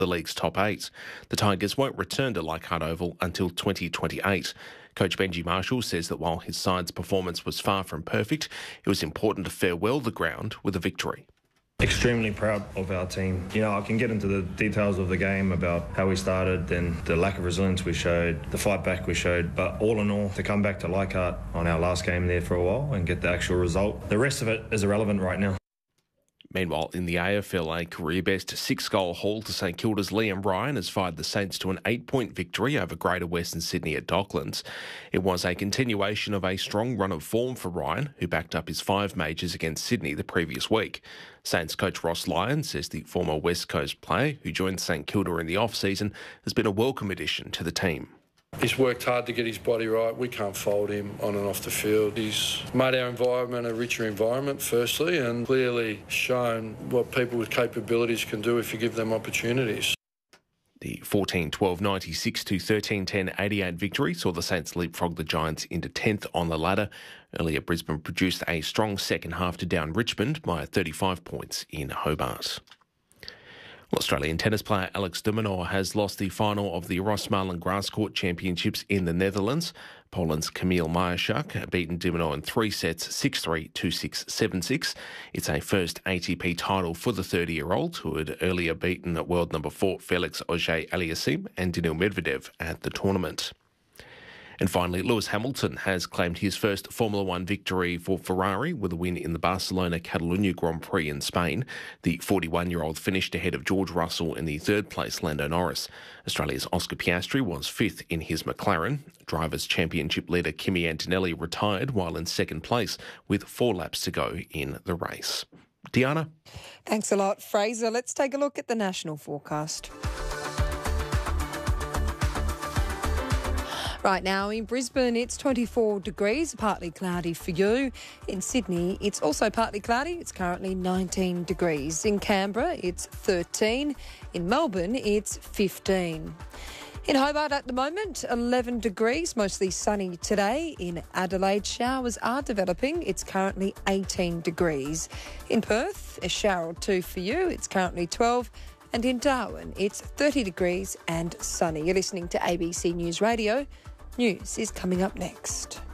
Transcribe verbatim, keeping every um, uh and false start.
the league's top eight. The Tigers won't return to Leichhardt Oval until twenty twenty-eight. Coach Benji Marshall says that while his side's performance was far from perfect, it was important to farewell the ground with a victory. Extremely proud of our team. You know, I can get into the details of the game about how we started and the lack of resilience we showed, the fight back we showed, but all in all, to come back to Leichhardt on our last game there for a while and get the actual result, the rest of it is irrelevant right now. Meanwhile, in the A F L, a career-best six-goal haul to St Kilda's Liam Ryan has fired the Saints to an eight-point victory over Greater Western Sydney at Docklands. It was a continuation of a strong run of form for Ryan, who backed up his five majors against Sydney the previous week. Saints coach Ross Lyon says the former West Coast player, who joined St Kilda in the off-season, has been a welcome addition to the team. He's worked hard to get his body right. We can't fault him on and off the field. He's made our environment a richer environment, firstly, and clearly shown what people with capabilities can do if you give them opportunities. The fourteen twelve ninety-six to thirteen ten eighty-eight victory saw the Saints leapfrog the Giants into tenth on the ladder. Earlier, Brisbane produced a strong second half to down Richmond by thirty-five points in Hobart. Australian tennis player Alex de Minaur has lost the final of the Rosmalen Grasscourt Championships in the Netherlands. Poland's Kamil Majeszak beaten de Minaur in three sets, six three, two six, seven six. It's a first A T P title for the thirty-year-old, who had earlier beaten world number four Felix Auger-Aliassime and Daniil Medvedev at the tournament. And finally, Lewis Hamilton has claimed his first Formula One victory for Ferrari with a win in the Barcelona Catalunya Grand Prix in Spain. The forty-one-year-old finished ahead of George Russell in the third place Lando Norris. Australia's Oscar Piastri was fifth in his McLaren. Drivers' Championship leader Kimi Antonelli retired while in second place with four laps to go in the race. Diana? Thanks a lot, Fraser. Let's take a look at the national forecast. Right now in Brisbane, it's twenty-four degrees, partly cloudy for you. In Sydney, it's also partly cloudy. It's currently nineteen degrees. In Canberra, it's thirteen. In Melbourne, it's fifteen. In Hobart at the moment, eleven degrees, mostly sunny today. In Adelaide, showers are developing. It's currently eighteen degrees. In Perth, a shower or two for you. It's currently twelve. And in Darwin, it's thirty degrees and sunny. You're listening to A B C News Radio. News is coming up next.